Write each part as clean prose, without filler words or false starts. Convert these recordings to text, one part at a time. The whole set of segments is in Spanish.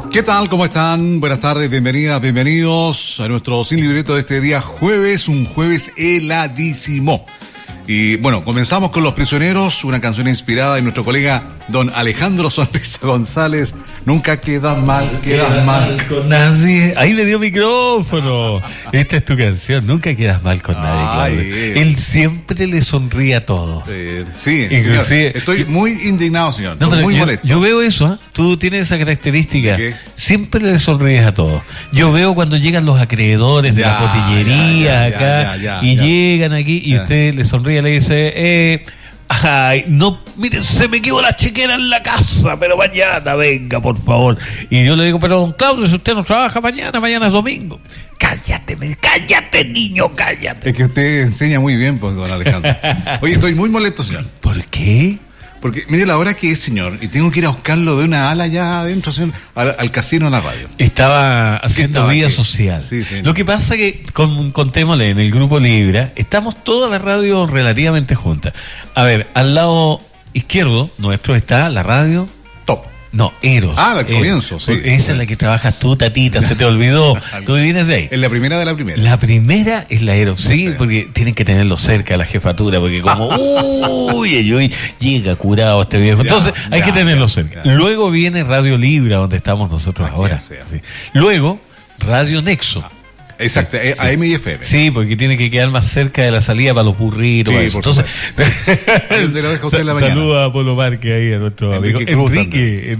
¿Qué tal? ¿Cómo están? Buenas tardes, bienvenidas, bienvenidos a nuestro Sin Libreto de este día jueves, un jueves heladísimo. Y bueno, comenzamos con Los Prisioneros, una canción inspirada en nuestro colega don Alejandro Sonrisa González. Nunca quedas mal con nadie. Ahí le dio micrófono. Esta es tu canción, Nunca quedas mal con nadie, Claudio. Él siempre le sonríe a todos. Sí, inclusive, señor. Estoy muy indignado, señor. No, muy molesto. Yo veo eso, ¿eh? Tú tienes esa característica. ¿Qué? Siempre le sonríes a todos. Yo veo cuando llegan los acreedores de la botillería acá y llegan aquí y usted le sonríe, le dice, ay, no, mire, se me quedó la chequera en la casa, pero mañana venga, por favor. Y yo le digo, pero don Claudio, si usted no trabaja mañana es domingo. Cállate, niño, cállate. Es que usted enseña muy bien, pues, don Alejandro. Oye, estoy muy molesto, señor. ¿Por qué? Porque mire la hora que es, señor, y tengo que ir a buscarlo de una ala allá adentro, señor, al casino en la radio. Estaba haciendo vida social. Sí. Lo que pasa que, contémosle, en el Grupo Libra, estamos todas las radios relativamente juntas. A ver, al lado izquierdo nuestro está la radio Top. No, Eros. Al comienzo, sí. Esa es la que trabajas tú, tatita, se te olvidó. Tú vienes de ahí. Es la primera de la primera. La primera es la Eros, sí, porque tienen que tenerlo cerca la jefatura, porque como, uy, llega curado este viejo. Entonces, hay que tenerlo cerca. Luego viene Radio Libra, donde estamos nosotros ahora. Sí. Luego, Radio Nexo. Exacto, AM y FM. Sí, porque tiene que quedar más cerca de la salida para los burritos. Sí, entonces, te lo dejo a usted en la mañana. Saluda a Polo Parque ahí, a nuestro amigo Enrique.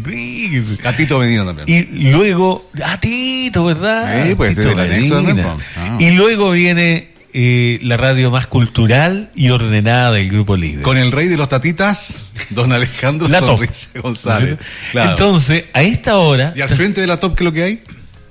A Tito Medina también. Y luego, a Tito, ¿verdad? Sí, pues Tito Medina. Y luego viene la radio más cultural y ordenada del Grupo Libre. Con el rey de los tatitas, don Alejandro Sonrisa González. Claro. Entonces, a esta hora... ¿Y al frente de la Top qué es lo que hay?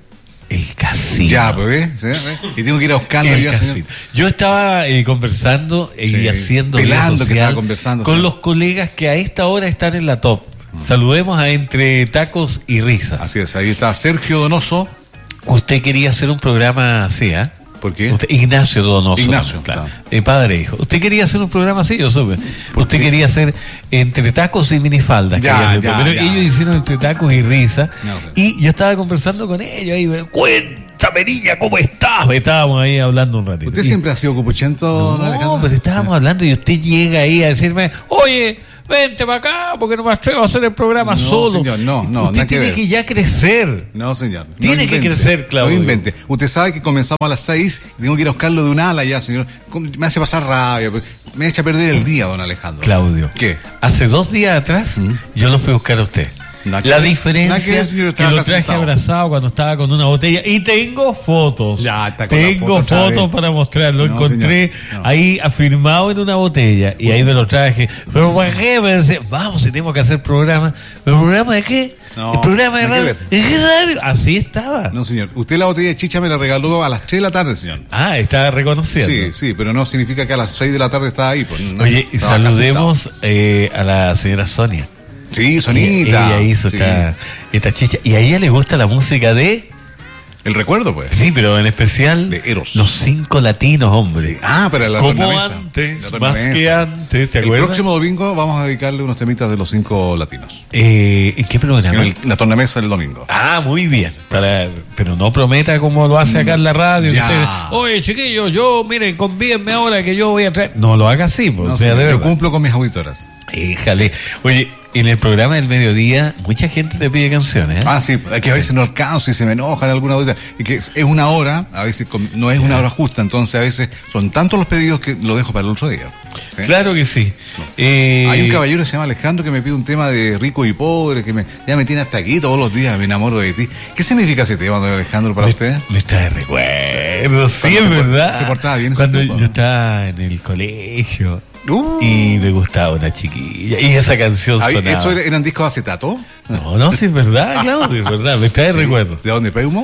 El casino. Ya, pues, ¿sí? Y tengo que ir a buscarlo ya, señor. Yo estaba conversando y haciendo vida social con los colegas que a esta hora están en la Top. Saludemos a Entre Tacos y Risas. Así es, ahí está Sergio Donoso. Usted quería hacer un programa así, ¿ah? ¿Por qué? Ignacio Donoso. Ignacio, claro. Padre e hijo. ¿Usted quería hacer un programa así? Yo supe. Usted quería hacer Entre Tacos y Minifaldas. Pero ellos hicieron Entre Tacos y Risa. Y yo estaba conversando con ellos ahí. Cuéntame, niña, ¿cómo estás? Estábamos ahí hablando un ratito. ¿Usted siempre ha sido copuchento? No, pero estábamos hablando y usted llega ahí a decirme, oye, vente para acá, porque no me atrevo a hacer el programa solo. Señor, no. Usted tiene que ya crecer. No, señor. Tiene que crecer, Claudio. No invente. Usted sabe que comenzamos a las 6 y tengo que ir a buscarlo de un ala ya, señor. Me hace pasar rabia. Me echa a perder el día, don Alejandro. Claudio. ¿Qué? Hace 2 días atrás, yo lo fui a buscar a usted. La diferencia que lo traje abrazado cuando estaba con una botella y tengo fotos. Tengo fotos para mostrarlo. Lo encontré ahí afirmado en una botella y ahí me lo traje. Pero ¿para qué? Me decía, vamos, si tenemos que hacer programa. ¿El programa de qué? El programa de radio. Así estaba. No, señor. Usted la botella de chicha me la regaló a las 3 de la tarde, señor. Está reconociendo. Sí, pero no significa que a las 6 de la tarde estaba ahí. Pues, no, oye, saludemos a la señora Sonia. Sí, Sonita. Ella hizo esta chicha. Y a ella le gusta la música de... El recuerdo, pues. Sí, pero en especial de Eros. Los 5 latinos, hombre. Sí. Pero la como antes, más que antes, ¿te acuerdas? El próximo domingo vamos a dedicarle unos temitas de Los 5 latinos. ¿En qué programa? La tornamesa del domingo. Muy bien. Pero no prometa como lo hace acá en la radio. Oye, chiquillos, miren, convídenme ahora que yo voy a traer... No lo haga así, pues. Yo cumplo con mis auditoras. Híjale. Oye, en el programa del mediodía mucha gente te pide canciones, ¿eh? Sí, es que a veces no alcanzo y se me enojan alguna cosa. Y que es una hora, a veces no es una hora justa, entonces a veces son tantos los pedidos que lo dejo para el otro día. ¿Sí? Claro que sí. Hay un caballero que se llama Alejandro que me pide un tema de rico y pobre, que ya me tiene hasta aquí todos los días, me enamoro de ti. ¿Qué significa ese tema, don Alejandro, para usted? Me trae recuerdos, sí, es verdad. Se portaba bien. Cuando yo estaba en el colegio. Y me gustaba una chiquilla. Y esa canción sonaba. ¿Eso eran discos de acetato? No, sí, es verdad, Claudio, es verdad. Me trae recuerdos. ¿De dónde, Peumo?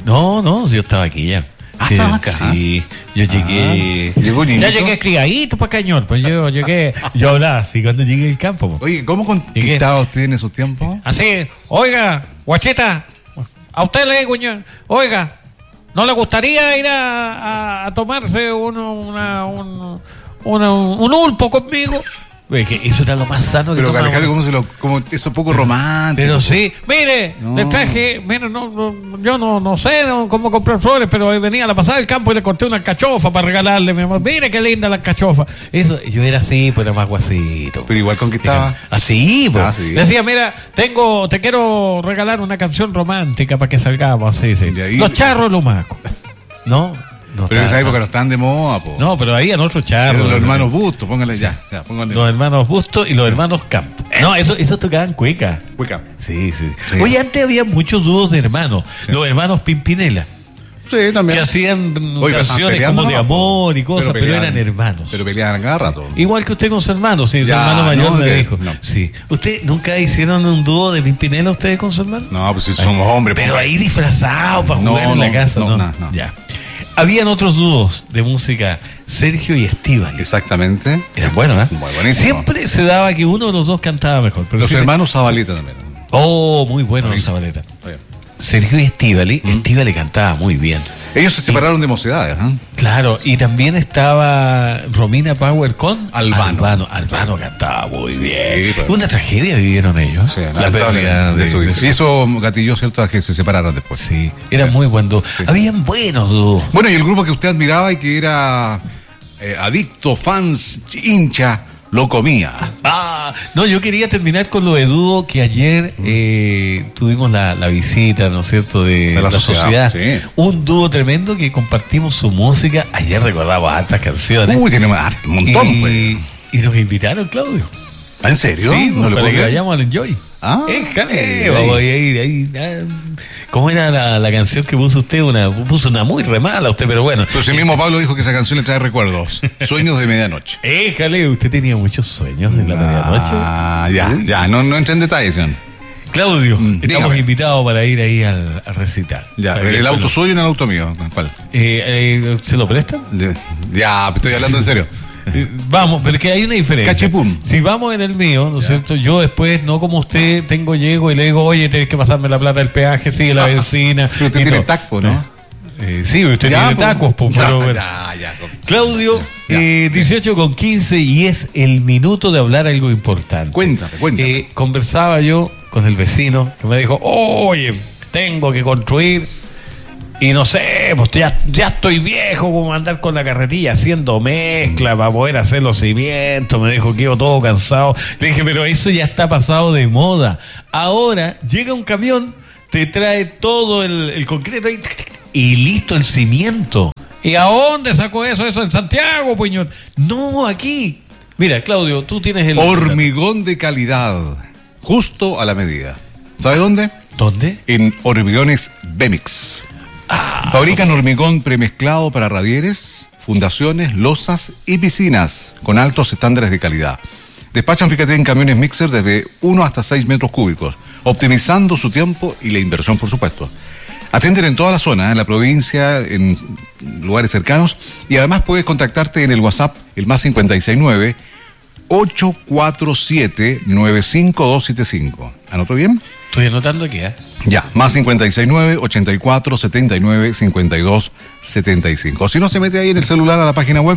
No, yo estaba aquí ya. Estaba acá. Sí, yo llegué. Ya llegué criadito para Cañón. Pues yo llegué. Yo hablaba así cuando llegué al campo. Pues. Oye, ¿cómo conquistaba usted en esos tiempos? Así, oiga, guacheta, a usted le digo, oiga, ¿no le gustaría ir a tomarse un ulpo conmigo? Eso era lo más sano que pero Alejandro, como eso poco romántico. Pero sí, mire, le traje, mire, yo no sé cómo comprar flores, pero venía a la pasada del campo y le corté una alcachofa para regalarle, mi amor. Mire qué linda la alcachofa. Eso, yo era así, pues era más guasito. Pero igual conquistaba. Así, pues. Sí. Decía, mira, te quiero regalar una canción romántica para que salgamos, así. Los charros lumacos. ¿No? Pero en esa época no están de moda, po. No, pero había otros charros. Los hermanos Bustos, póngale ya, póngale. Los hermanos Bustos y los hermanos Campos. No, eso tocaban cueca. Sí. Oye, antes había muchos dúos de hermanos. Sí. Los hermanos Pimpinela. Sí, también. Que hacían canciones como de amor y cosas, pero eran hermanos. Pero peleaban cada rato. Igual que usted con su hermano, sí, su hermano mayor me dijo. No. Sí. ¿Usted nunca hicieron un dúo de Pimpinela ustedes con su hermano? No, pues si somos hombres. Pero ahí disfrazados para jugar en la casa, ¿no? Ya. Habían otros dúos de música, Sergio y Estíbaliz. Exactamente. Eran buenos, ¿eh? Muy buenísimo. Siempre se daba que uno de los dos cantaba mejor. Pero los hermanos Zabaleta también. Oh, muy bueno los Zabaleta. Sergio y Estíbaliz. Estíbaliz cantaba muy bien. Ellos se separaron de Mocedades, ¿eh? Claro, y también estaba Romina Power con Albano. Albano cantaba muy bien. Pero... Una tragedia vivieron ellos. Sí, la pérdida de su hijo. Y eso gatilló, ¿cierto?, a que se separaron después. Sí, era muy buen dúo. Sí. Habían buenos dúos. Bueno, y el grupo que usted admiraba y que era adicto, fans, hincha, lo comía. No, yo quería terminar con lo de dúo que ayer tuvimos la visita, ¿no es cierto?, de la sociedad. Sí. Un dúo tremendo que compartimos su música. Ayer recordamos hartas canciones. Tiene un montón, y nos invitaron, Claudio. ¿En serio? Sí, no para que vayamos al Enjoy. Vamos a ir ahí. ¿Cómo era la canción que puso usted? Puso una muy re mala usted, pero bueno. Pero el mismo Pablo dijo que esa canción le trae recuerdos. Sueños de medianoche. Usted tenía muchos sueños en la medianoche. Ya, no entré en detalles, John. Claudio, estamos invitados para ir ahí al recital. Ya, ¿el auto suyo o el auto mío? ¿Cuál? ¿Se lo prestan? Ya, estoy hablando en serio. Vamos, pero es que hay una diferencia. Cachipum. Si vamos en el mío, ¿no es cierto? Yo después, no como usted, llego y le digo, oye, tienes que pasarme la plata del peaje, sigue la benzina. Pero usted tiene tacos, ¿no? Sí, usted tiene tacos, pero Claudio, 18:15 y es el minuto de hablar algo importante. Cuéntame. Conversaba yo con el vecino que me dijo, oye, tengo que construir. Y no sé, pues ya estoy viejo como andar con la carretilla haciendo mezcla para poder hacer los cimientos. Me dijo, quedo todo cansado. Le dije, pero eso ya está pasado de moda. Ahora llega un camión, te trae todo el concreto y listo el cimiento. ¿Y a dónde sacó eso? Eso en Santiago, puñón. No, aquí. Mira, Claudio, tú tienes el... Hormigón de calidad, justo a la medida. ¿Sabe dónde? ¿Dónde? En Hormigones Bemix. Fabrican hormigón premezclado para radieres, fundaciones, losas y piscinas con altos estándares de calidad. Despachan, fíjate, en camiones mixer desde 1 hasta 6 metros cúbicos, optimizando su tiempo y la inversión, por supuesto. Atenden en toda la zona, en la provincia, en lugares cercanos, y además puedes contactarte en el WhatsApp, el más 569 847-95275. ¿Anotó bien? Estoy anotando aquí, Ya, más 569-8479-5275. Si no, se mete ahí en el celular a la página web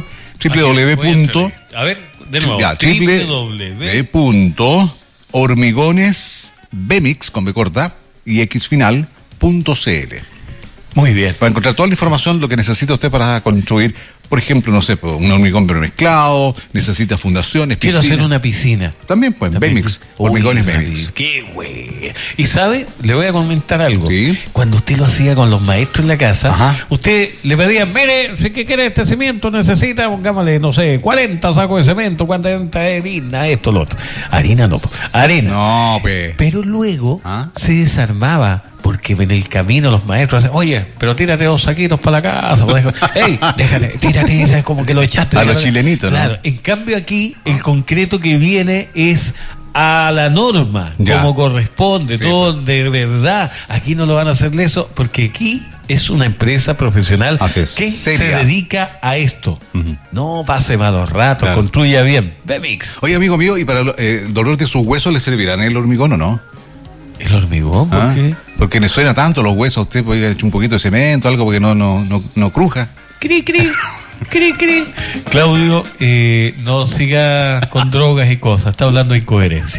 www.hormigonesbemix con B corta y X final .cl. Muy bien. Para encontrar toda la información, lo que necesita usted para construir, por ejemplo, no sé, un hormigón premezclado, necesita fundaciones, piscinas. Quiero hacer una piscina. También, pues, Bemix, hormigones Bemix. ¡Qué güey! Y sabe, le voy a comentar algo. ¿Sí? Cuando usted lo hacía con los maestros en la casa, usted le pedía, mire, si que quiere este cemento, necesita, pongámosle, no sé, 40 sacos de cemento, cuánta harina, esto, lo otro. Harina no, arena. No, pues. Pero luego se desarmaba. Porque en el camino los maestros hacen, oye, pero tírate 2 saquitos para la casa. ¡Ey, déjale, tírate! Como que lo echaste. A los chilenitos, ¿no? Claro, en cambio aquí el concreto que viene es a la norma, como corresponde, todo de verdad. Aquí no lo van a hacer eso, porque aquí es una empresa profesional que se dedica a esto. No pase malos ratos, construya bien. Bemix. Oye, amigo mío, ¿y para el dolor de sus huesos le servirán el hormigón o no? ¿El hormigón? ¿Por qué? Porque le suena tanto los huesos a usted, puede haber hecho un poquito de cemento, algo porque no cruja. Cri. Cri, cri. Claudio, no siga con drogas y cosas, está hablando de incoherencia.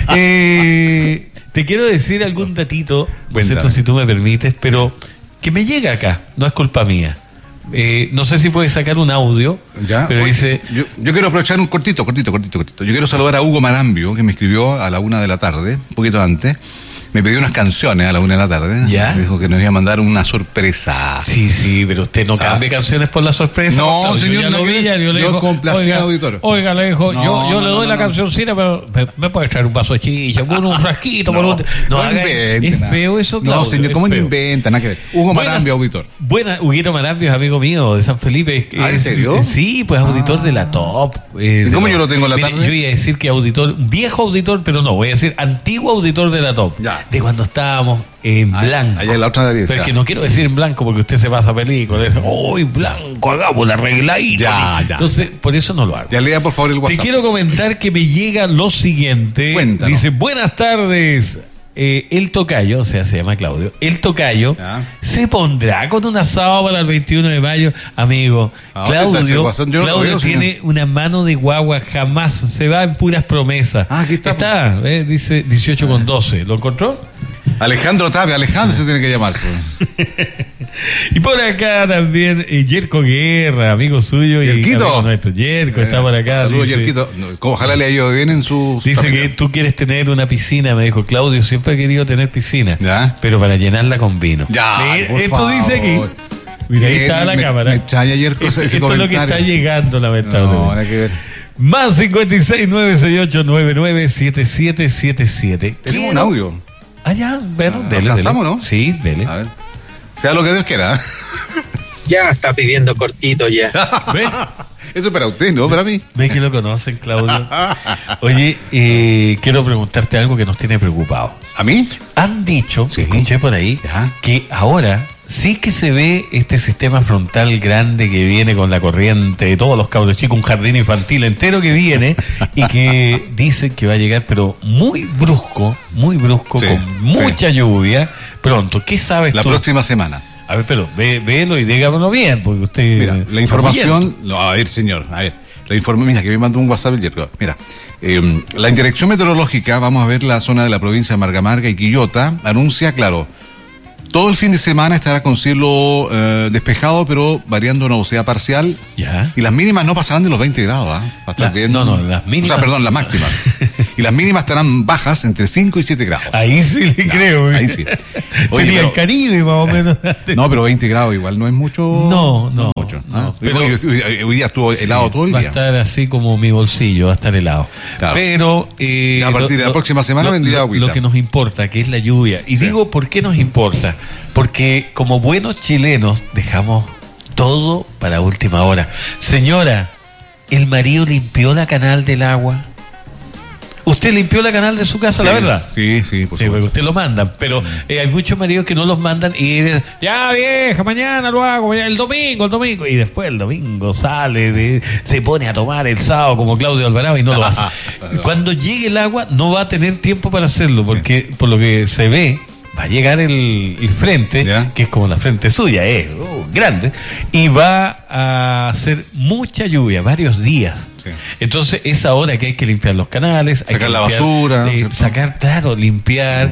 Te quiero decir algún datito, si tú me permites, pero que me llega acá, no es culpa mía. No sé si puedes sacar un audio, ya, pero dice... Yo quiero aprovechar un cortito. Yo quiero saludar a Hugo Marambio, que me escribió a la 1 de la tarde, un poquito antes. Me pidió unas canciones a la 1 de la tarde. ¿Ya? Me dijo que nos iba a mandar una sorpresa. Sí, pero usted no cambie canciones por la sorpresa. No, señor, yo complací al auditor. Oiga, le dijo, yo le doy la cancioncita, pero me puede echar un vaso de chicha, con un frasquito, es feo eso, Claudio. No, señor, ¿cómo no inventa? Nada que ver. Hugo Marambio, auditor. Huguito Marambio es amigo mío de San Felipe. ¿En serio? Sí, pues auditor de la Top. ¿Y cómo yo lo tengo en la tarde? Yo iba a decir que viejo auditor, pero no, voy a decir antiguo auditor de la Top. Ya. De cuando estábamos en blanco. Allá en la otra pero es que no quiero decir en blanco porque usted se pasa película. Blanco, hagamos la arregladita. Ya. Entonces, por eso no lo hago. Ya lea por favor el WhatsApp. Te quiero comentar que me llega lo siguiente. Cuéntanos. Dice, buenas tardes. El tocayo, o sea, se llama Claudio. El tocayo se pondrá con un asado para el 21 de mayo. Amigo, Claudio tiene una mano de guagua, jamás se va en puras promesas. Aquí está. Dice 18 con 12. ¿Lo encontró? Alejandro Tapia, Alejandro se tiene que llamar. Y por acá también Yerko Guerra, amigo suyo y amigo nuestro. Yerko está por acá. Saludos, Yerquito. Ojalá le haya ido bien en su... Dice que tú quieres tener una piscina, me dijo Claudio. Siempre he querido tener piscina, pero para llenarla con vino. Esto dice aquí. Mira, ahí está la cámara. Me extraña, Yerko, esto es lo que está llegando, lamentablemente. No, hay que ver. Más 56968997777. Tenemos un audio. Ya, bueno, dele. ¿No? Sí, dele. A ver. Sea lo que Dios quiera. Ya está pidiendo cortito ya. ¿Ven? Eso es para usted, ¿no? Para mí. ¿Ven que lo conocen, Claudio? Oye, quiero preguntarte algo que nos tiene preocupados. ¿A mí? Han dicho, escuché por ahí, que ahora sí que se ve este sistema frontal grande que viene con la corriente de todos los cabros chicos, un jardín infantil entero que viene y que dicen que va a llegar, pero muy brusco, con mucha lluvia pronto. ¿Qué sabes tú? La próxima semana. A ver, pero vélo y dígamelo bien, porque usted... Mira, la información... No, a ver, señor, la información... Mira, que me mandó un WhatsApp el Yerko. Mira, la Dirección Meteorológica, vamos a ver la zona de la provincia de Marga y Quillota, anuncia, claro... Todo el fin de semana estará con cielo despejado, pero variando nubosidad parcial. Ya. Y las mínimas no pasarán de los 20 grados. Las mínimas. Las máximas. Y las mínimas estarán bajas entre 5 y 7 grados. Ahí sí le creo. Ahí sí. Oye, sería el Caribe más o menos. No, pero 20 grados igual no es mucho. No. Pero hoy día estuvo helado todo el día. Va a estar así como mi bolsillo, va a estar helado. Claro. Pero a partir de la próxima semana vendría agüita. Lo que nos importa, que es la lluvia. Y digo, ¿por qué nos importa? Porque como buenos chilenos dejamos todo para última hora. Señora, ¿el marido limpió la canal del agua? ¿Usted limpió la canal de su casa, la verdad? Sí, por supuesto. Porque usted lo mandan, pero hay muchos maridos que no los mandan y ya vieja, mañana lo hago, el domingo, y después el domingo sale, se pone a tomar el sábado como Claudio Alvarado y no lo hace. Cuando llegue el agua no va a tener tiempo para hacerlo, porque por lo que se ve, va a llegar el frente, que es como la frente suya, es grande, y va a hacer mucha lluvia, varios días. Sí. Entonces es ahora que hay que limpiar los canales, sacar hay que limpiar, la basura, limpiar,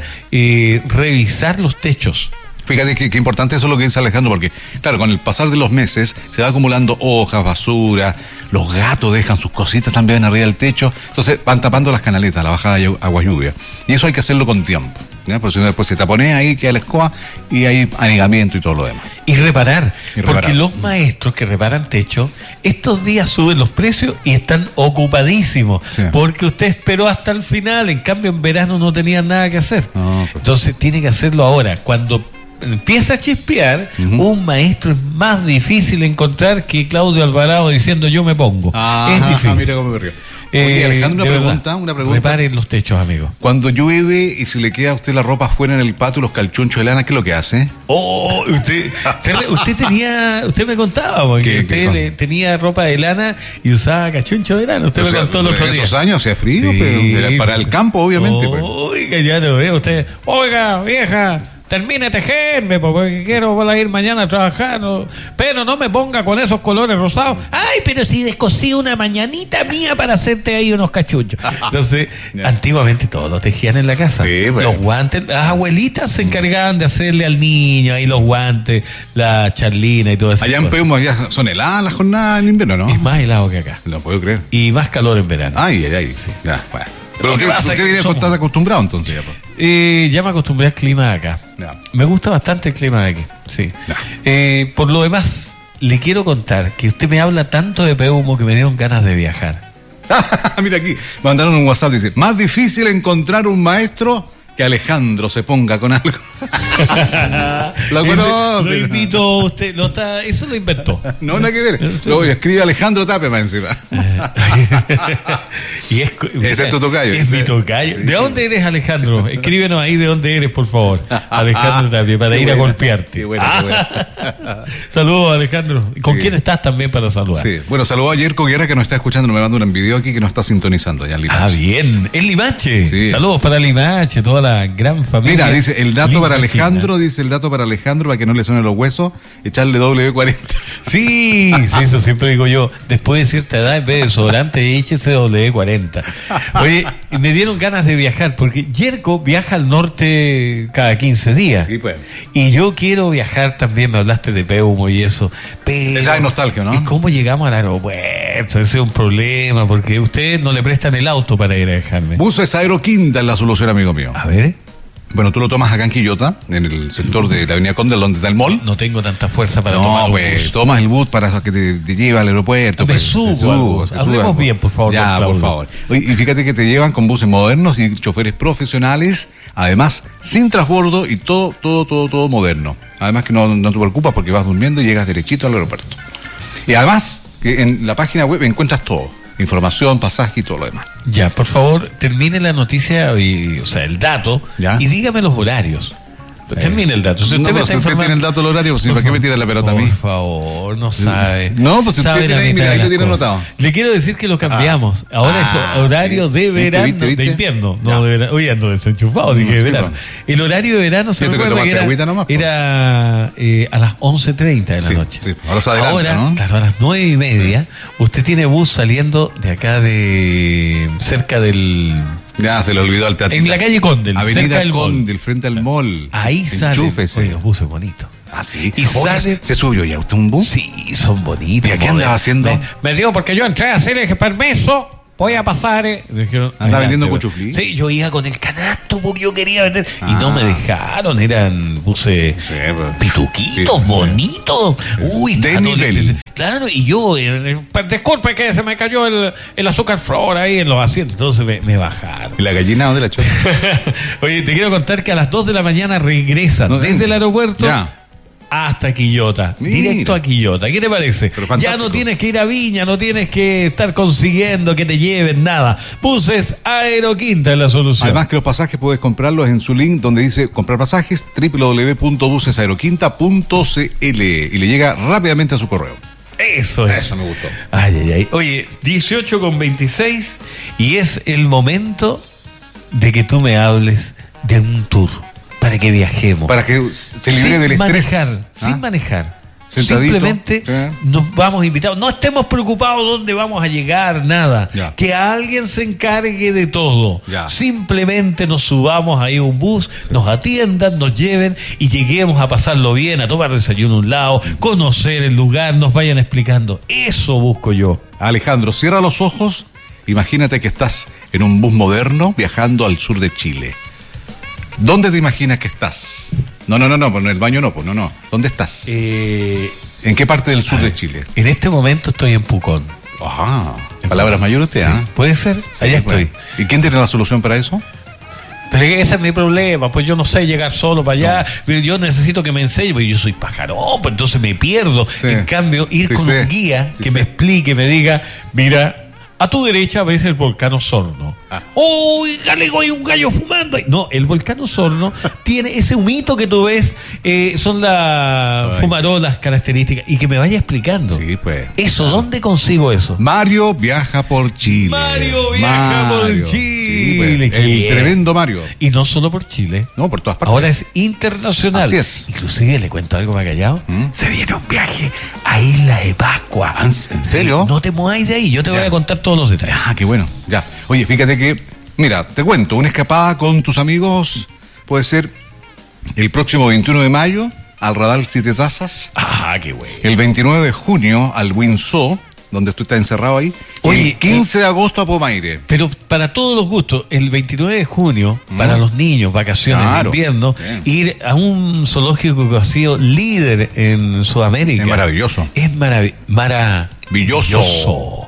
revisar los techos. Fíjate que importante eso es lo que dice Alejandro, porque claro, con el pasar de los meses se va acumulando hojas, basura, los gatos dejan sus cositas también arriba del techo, entonces van tapando las canaletas, la bajada de agua lluvia, y eso hay que hacerlo con tiempo, porque si no después se taponea ahí, queda la escoba y hay anegamiento y todo lo demás. Y reparar, porque los maestros que reparan techo, estos días suben los precios y están ocupadísimos, porque usted esperó hasta el final, en cambio en verano no tenían nada que hacer. Entonces tiene que hacerlo ahora, cuando empieza a chispear, un maestro es más difícil encontrar que Claudio Alvarado diciendo yo me pongo. Es difícil. Mira cómo me río. Oye, Alejandro, una pregunta. Reparen los techos, amigo. Cuando llueve y se le queda a usted la ropa afuera en el patio, los calchonchos de lana, ¿qué es lo que hace? Usted me contaba, porque usted tenía ropa de lana y usaba cachuncho de lana. Usted me contó el otro día. En esos años hacía frío, pero para el campo, obviamente. Oiga, ya lo veo usted. Oiga, vieja, termine de tejerme, porque quiero ir mañana a trabajar, ¿no? Pero no me ponga con esos colores rosados. Ay, pero si descosí una mañanita mía para hacerte ahí unos cachuchos. Entonces, antiguamente todos lo tejían en la casa. Sí, bueno. Los guantes, las abuelitas se encargaban de hacerle al niño ahí los guantes, la charlina y todo eso. Allá en Peumo ya son heladas las jornadas en invierno, ¿no? Es más helado que acá. Lo puedo creer. Y más calor en verano. Ay, sí. Ya, bueno. Pero usted viene estar acostumbrado entonces ya, pues. Ya me acostumbré al clima de acá. Ya. Me gusta bastante el clima de aquí, sí. Por lo demás, le quiero contar que usted me habla tanto de Peumo que me dieron ganas de viajar. Mira aquí, mandaron un WhatsApp, dice, más difícil encontrar un maestro que Alejandro se ponga con algo. Lo conoce. Lo invito, usted, eso lo inventó. No, nada que ver. Lo escribe Alejandro Tapia más encima. Ese es tu tocayo. Es mi tocayo. ¿De dónde eres, Alejandro? Escríbenos ahí de dónde eres, por favor. Alejandro Tapia, para ir a golpearte. Qué bueno. Saludos, Alejandro. ¿Con quién estás también para saludar? Sí. Bueno, saludos a Yerko Guerra, que nos está escuchando, me manda un video aquí que nos está sintonizando ya en Limache. Bien. En Limache. Sí. Saludos para Limache, toda la gran familia. Mira, dice el dato para Alejandro, para que no le suenen los huesos, echarle W40. Sí, eso siempre digo yo. Después de cierta edad, en vez de desodorante, échese W40. Oye, me dieron ganas de viajar, porque Yerko viaja al norte cada 15 días. Sí, pues. Y yo quiero viajar también, me hablaste de Peumo y eso. Pero esa es nostalgia, ¿no? ¿Y cómo llegamos al aeropuerto? Ese es un problema, porque ustedes no le prestan el auto para ir a dejarme. Buses Aeroquinta es la solución, amigo mío. A ver. Bueno, tú lo tomas acá en Quillota, en el sector de la Avenida Conde, donde está el mall. No tengo tanta fuerza para tomar un bus. Tomas el bus para que te lleve al aeropuerto. Me subo. Hablemos bien, por favor. Ya, por favor. Oye, y fíjate que te llevan con buses modernos y choferes profesionales, además sin transbordo y todo moderno. Además que no te preocupas porque vas durmiendo y llegas derechito al aeropuerto. Y además que en la página web encuentras todo. Información, pasaje y todo lo demás. Ya, por favor, termine la noticia, el dato, ¿ya? Y dígame los horarios. Termine el dato. Si usted tiene el dato del horario, pues, ¿para qué me tira la pelota a mí? Por favor, no sabe. No, pues si usted tiene ahí lo tiene anotado. Le quiero decir que lo cambiamos. Ahora es horario de verano, de invierno. No, de verano. Oye, ando desenchufado, dije de verano. El horario de verano se recuerda que era a las 11:30 de la noche. Sí. Ahora, ¿no? Claro, a las 9:30, usted tiene bus saliendo de acá de cerca del... Ya, se le olvidó al teatro. En la calle Condel, Avenida Condel, frente al mall. Ahí sale. Oye, los buses bonitos. Ah, sí. ¿Y se subió ya usted un bus? Sí, son bonitos. ¿Y qué andaba haciendo? Me dio porque yo entré a hacer el permiso. Voy a pasar. ¿Andaba vendiendo cuchuflí? Sí, yo iba con el canasto porque yo quería vender. Y no me dejaron. Eran buses pituquitos, bonitos. Uy, de nivel. Claro, y yo, disculpe que se me cayó el azúcar flor ahí en los asientos, entonces me bajaron. ¿Y la gallina dónde la echó? Oye, te quiero contar que a las 2 de la mañana regresan desde el aeropuerto hasta Quillota, directo a Quillota. ¿Qué te parece? Ya no tienes que ir a Viña, no tienes que estar consiguiendo que te lleven nada. Buses Aeroquinta es la solución. Además que los pasajes puedes comprarlos en su link donde dice comprar pasajes, www.busesaeroquinta.cl, y le llega rápidamente a su correo. Eso me gustó. Ay. Oye, 18:26 y es el momento de que tú me hables de un tour para que viajemos. Para que se libre del estrés. Sin manejar. Sentadito. Simplemente nos vamos invitados. No estemos preocupados dónde vamos a llegar, nada. Ya. Que alguien se encargue de todo. Ya. Simplemente nos subamos ahí a un bus, nos atiendan, nos lleven y lleguemos a pasarlo bien, a tomar desayuno a un lado, conocer el lugar, nos vayan explicando. Eso busco yo. Alejandro, cierra los ojos. Imagínate que estás en un bus moderno viajando al sur de Chile. ¿Dónde te imaginas que estás? No, pues en el baño no. ¿Dónde estás? ¿En qué parte del sur de Chile? En este momento estoy en Pucón. Ajá. ¿Palabras mayores usted? Sí, puede ser. Allá estoy. ¿Y quién tiene la solución para eso? Pero ese es mi problema, pues yo no sé llegar solo para allá, yo necesito que me enseñe, porque yo soy pájaro, pues entonces me pierdo. Sí. En cambio, ir con un guía que me explique, me diga, mira, a tu derecha ves el volcán Osorno. ¡Uy, galego, hay un gallo fumando! No, el volcán Osorno tiene ese humito que tú ves, son las fumarolas características, y que me vaya explicando. Sí, pues. Eso, ¿dónde consigo eso? Mario viaja por Chile. Mario viaja por Chile. Sí, pues, el tremendo Mario. Y no solo por Chile. No, por todas partes. Ahora es internacional. Así es. Inclusive, le cuento algo, me ha callado. Se viene un viaje a Isla de Pascua. ¿En serio? No te mueváis de ahí, yo te voy a contar todos los detalles. Ah, qué bueno. Ya. Oye, fíjate que, mira, te cuento, una escapada con tus amigos puede ser el próximo 21 de mayo al Radal Siete Tazas. Ah, qué bueno. El 29 de junio al Windsor, donde tú estás encerrado ahí. Oye, el 15 de agosto a Pomaire. Pero para todos los gustos, el 29 de junio, para los niños, vacaciones de invierno, ir a un zoológico que ha sido líder en Sudamérica. Es maravilloso. Es maravilloso.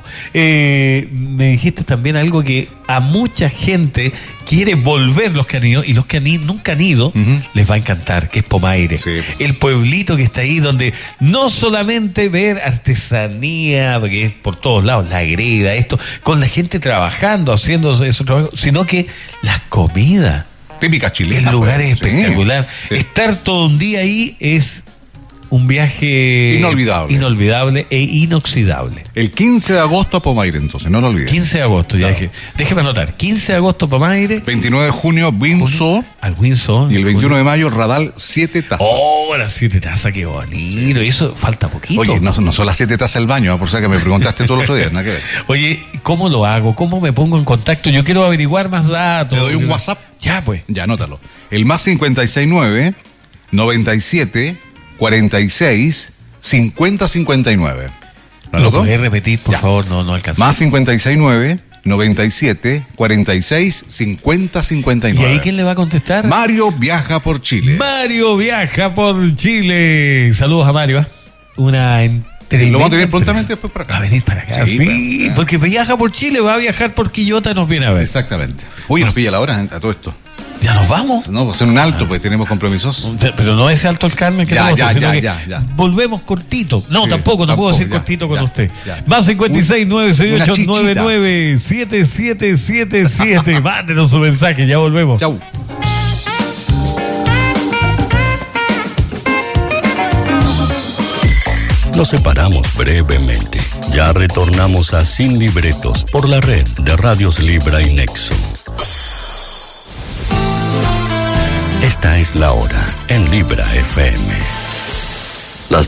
Me dijiste también algo que a mucha gente quiere volver, los que han ido, y los que nunca han ido, les va a encantar, que es Pomaire. Sí. El pueblito que está ahí, donde no solamente ver artesanía, porque es por todos lados, la greda, esto, con la gente trabajando, haciendo ese trabajo, sino que la comida. Típica chilena. El lugar es espectacular. Sí. Estar todo un día ahí es un viaje inolvidable e inoxidable. El 15 de agosto a Pomaire, entonces, no lo olvides. 15 de agosto, ya dije. Déjeme anotar. 15 de agosto Pomaire. 29 de junio, Windsor. Al Windsor. Y el 21 de mayo, Radal Siete Tazas. Oh, las 7 tazas, qué bonito. Y eso falta poquito. Oye, no son las 7 tazas del baño, por si que me preguntaste todo el otro día, nada que ver. Oye, ¿cómo lo hago? ¿Cómo me pongo en contacto? Yo quiero averiguar más datos. Te doy un WhatsApp. Ya, pues. Ya, anótalo. El más 569 97 46 50 59. ¿Lo puedes repetir, por favor? No alcanzo. Más 569 97 46 50 59. ¿Y ahí quién le va a contestar? Mario viaja por Chile. Mario viaja por Chile. Saludos a Mario. Una entrevista. Lo vamos a tener prontamente después para acá. Va a venir para acá. Sí, porque viaja por Chile, va a viajar por Quillota, nos viene a ver. Exactamente. Oye, nos pilla la hora a todo esto. ¿Ya nos vamos? No, va a ser un alto, pues tenemos compromisos. Pero no ese Alto el Carmen que ya. Volvemos cortito. No, sí, tampoco puedo decir cortito con usted. Ya. Más 56 968 99 7777. Mándenos su mensaje, ya volvemos. Chau. Nos separamos brevemente. Ya retornamos a Sin Libretos por la red de Radios Libra y Nexo. Esta es la hora en Libra FM. Las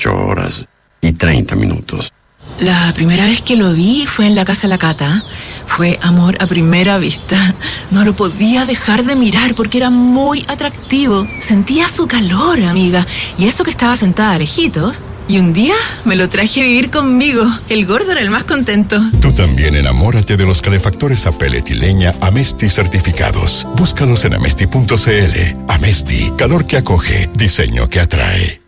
18:30. La primera vez que lo vi fue en la casa de la Cata. Fue amor a primera vista. No lo podía dejar de mirar porque era muy atractivo. Sentía su calor, amiga. Y eso que estaba sentada lejitos. Y un día me lo traje a vivir conmigo. El gordo era el más contento. Tú también enamórate de los calefactores a pellet y leña Amesti certificados. Búscalos en amesti.cl. Amesti, calor que acoge, diseño que atrae.